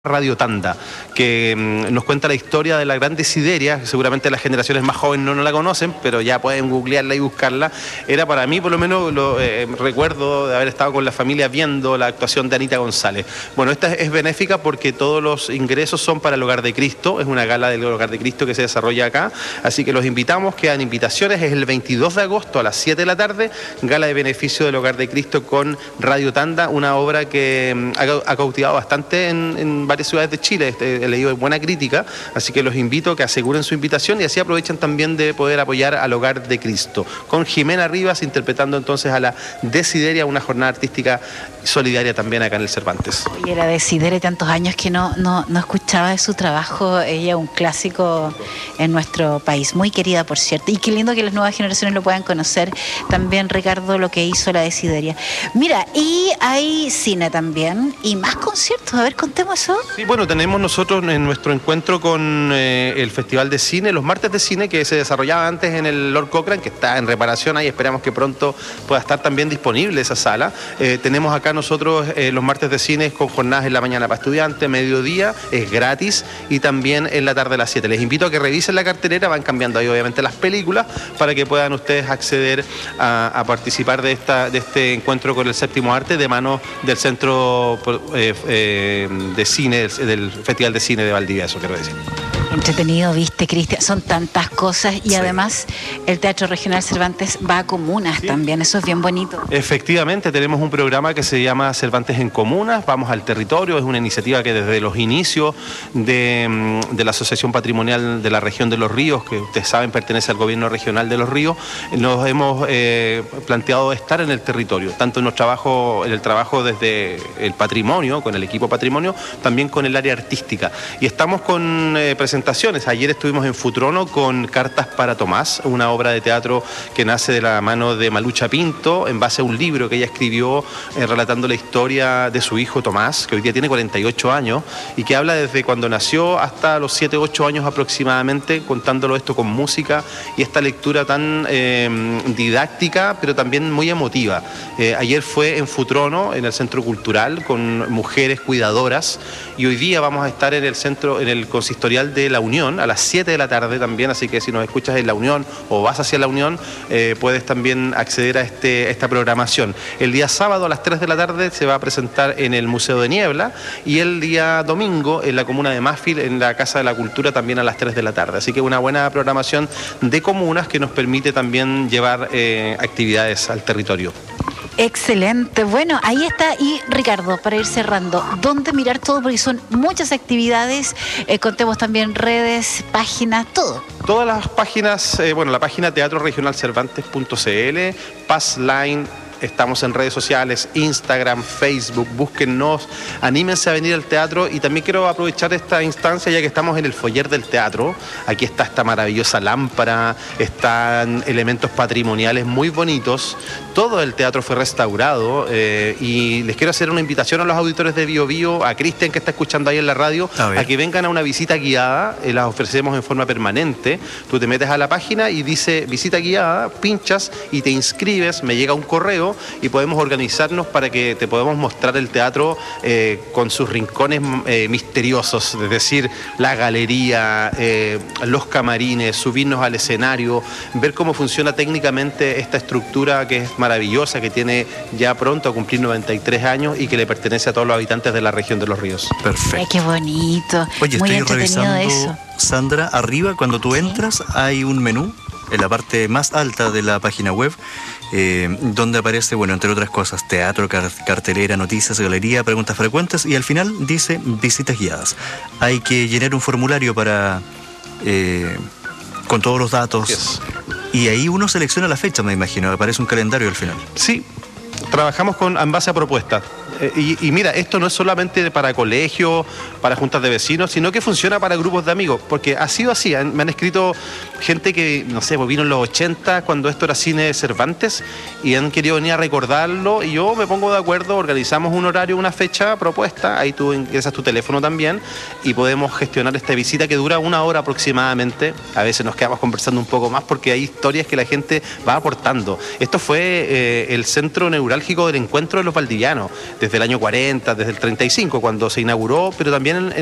Radio Tanda, que nos cuenta la historia de la gran Desideria. Seguramente las generaciones más jóvenes no la conocen, pero ya pueden googlearla y buscarla. Era para mí, por lo menos, recuerdo de haber estado con la familia viendo la actuación de Anita González. Bueno, esta es benéfica porque todos los ingresos son para el Hogar de Cristo. Es una gala del Hogar de Cristo que se desarrolla acá, así que los invitamos, quedan invitaciones. Es el 22 de agosto a las 7 de la tarde, gala de beneficio del Hogar de Cristo con Radio Tanda, una obra que ha cautivado bastante en varias ciudades de Chile. He leído buena crítica, así que los invito a que aseguren su invitación y así aprovechan también de poder apoyar al Hogar de Cristo, con Jimena Rivas interpretando entonces a la Desideria, una jornada artística solidaria también acá en el Cervantes. Oye, la Desideria, tantos años que no escuchaba de su trabajo. Ella un clásico en nuestro país, muy querida, por cierto, y qué lindo que las nuevas generaciones lo puedan conocer también, Ricardo, lo que hizo la Desideria. Mira, y hay cine también y más conciertos, a ver, contemos eso. Sí, bueno, tenemos nosotros en nuestro encuentro con el Festival de Cine, los martes de cine, que se desarrollaba antes en el Lord Cochrane, que está en reparación ahí, esperamos que pronto pueda estar también disponible esa sala. Tenemos acá nosotros los martes de cine con jornadas en la mañana para estudiantes, mediodía, es gratis, y también en la tarde a las 7. Les invito a que revisen la cartelera, van cambiando ahí obviamente las películas, para que puedan ustedes acceder a participar de este encuentro con el séptimo arte de mano del Centro de Cine, del Festival de Cine de Valdivia, eso quiero decir. Entretenido, viste, Cristian, son tantas cosas y sí. Además el Teatro Regional Cervantes va a comunas, sí. También, eso es bien bonito. Efectivamente, tenemos un programa que se llama Cervantes en Comunas, vamos al territorio, es una iniciativa que desde los inicios de la Asociación Patrimonial de la Región de los Ríos, que ustedes saben pertenece al Gobierno Regional de los Ríos, nos hemos planteado estar en el territorio, tanto en el trabajo desde el patrimonio, con el equipo patrimonio, también con el área artística. Y estamos con presentaciones. Ayer estuvimos en Futrono con Cartas para Tomás, una obra de teatro que nace de la mano de Malucha Pinto, en base a un libro que ella escribió relatando la historia de su hijo Tomás, que hoy día tiene 48 años, y que habla desde cuando nació hasta los 7, 8 años aproximadamente, contándolo esto con música y esta lectura tan didáctica, pero también muy emotiva. Ayer fue en Futrono, en el Centro Cultural, con mujeres cuidadoras, y hoy día vamos a estar en el consistorial de La Unión a las 7 de la tarde también, así que si nos escuchas en La Unión o vas hacia La Unión, puedes también acceder a esta programación. El día sábado a las 3 de la tarde se va a presentar en el Museo de Niebla, y el día domingo en la comuna de Másfil, en la Casa de la Cultura, también a las 3 de la tarde. Así que una buena programación de comunas que nos permite también llevar actividades al territorio. Excelente, bueno, ahí está. Y Ricardo, para ir cerrando, ¿dónde mirar todo? Porque son muchas actividades, contemos también redes, páginas, todo. Todas las páginas, la página teatroregionalcervantes.cl, Passline. Estamos en redes sociales, Instagram, Facebook, búsquennos, anímense a venir al teatro. Y también quiero aprovechar esta instancia, ya que estamos en el foyer del teatro. Aquí está esta maravillosa lámpara, están elementos patrimoniales muy bonitos. Todo el teatro fue restaurado y les quiero hacer una invitación a los auditores de Bio Bio, a Cristian que está escuchando ahí en la radio, a que vengan a una visita guiada. Las ofrecemos en forma permanente. Tú te metes a la página y dice visita guiada, pinchas y te inscribes, me llega un correo y podemos organizarnos para que te podamos mostrar el teatro con sus rincones misteriosos, es decir, la galería, los camarines, subirnos al escenario, ver cómo funciona técnicamente esta estructura que es maravillosa, que tiene ya pronto a cumplir 93 años y que le pertenece a todos los habitantes de la región de los ríos. Perfecto. Ay, qué bonito. Oye, muy estoy revisando eso. Sandra, arriba cuando tú entras hay un menú en la parte más alta de la página web, donde aparece, entre otras cosas, teatro, cartelera, noticias, galería, preguntas frecuentes, y al final dice visitas guiadas. Hay que llenar un formulario con todos los datos. Yes. Y ahí uno selecciona la fecha, me imagino, aparece un calendario al final. Sí, trabajamos en base a propuestas. Y mira, esto no es solamente para colegios, para juntas de vecinos, sino que funciona para grupos de amigos, porque ha sido así. Me han escrito gente que, no sé, vino en los 80 cuando esto era cine Cervantes y han querido venir a recordarlo, y yo me pongo de acuerdo, organizamos un horario, una fecha propuesta, ahí tú ingresas tu teléfono también y podemos gestionar esta visita que dura 1 hora aproximadamente. A veces nos quedamos conversando un poco más porque hay historias que la gente va aportando. Esto fue el centro neurálgico del encuentro de los valdivianos. Desde desde el año 40, desde el 35, cuando se inauguró, pero también